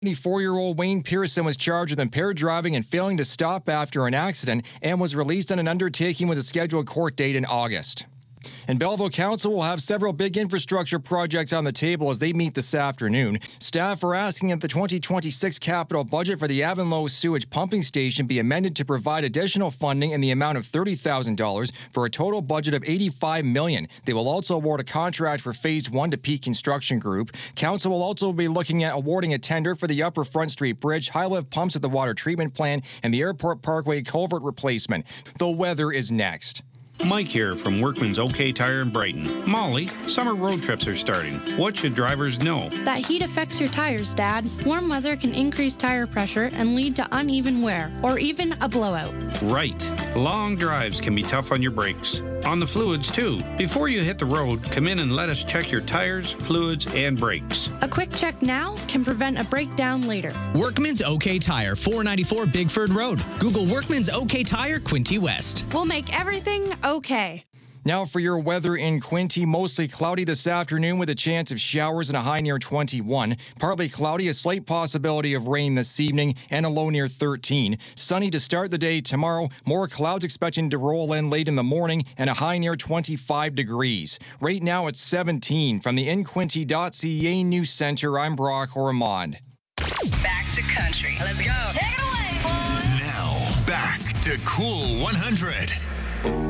24-year-old Wayne Pearson was charged with impaired driving and failing to stop after an accident and was released on an undertaking with a scheduled court date in August. And Belleville Council will have several big infrastructure projects on the table as they meet this afternoon. Staff are asking that the 2026 capital budget for the Avonlow sewage pumping station be amended to provide additional funding in the amount of $30,000 for a total budget of $85 million. They will also award a contract for Phase 1 to Peak Construction Group. Council will also be looking at awarding a tender for the Upper Front Street Bridge, high-lift pumps at the water treatment plant, and the Airport Parkway culvert replacement. The weather is next. Mike here from Workman's OK Tire in Brighton. Molly, summer road trips are starting. What should drivers know? That heat affects your tires, Dad. Warm weather can increase tire pressure and lead to uneven wear, or even a blowout. Right. Long drives can be tough on your brakes. On the fluids, too. Before you hit the road, come in and let us check your tires, fluids, and brakes. A quick check now can prevent a breakdown later. Workman's OK Tire, 494 Bigford Road. Google Workman's OK Tire, Quinte West. We'll make everything okay. Now for your weather in Quinte, mostly cloudy this afternoon with a chance of showers and a high near 21. Partly cloudy, a slight possibility of rain this evening and a low near 13. Sunny to start the day tomorrow. More clouds expecting to roll in late in the morning and a high near 25 degrees. Right now it's 17. From the InQuinte.ca News Center, I'm Brock Ormond. Back to country. Let's go. Take it away, boys. Now, back to Cool 100.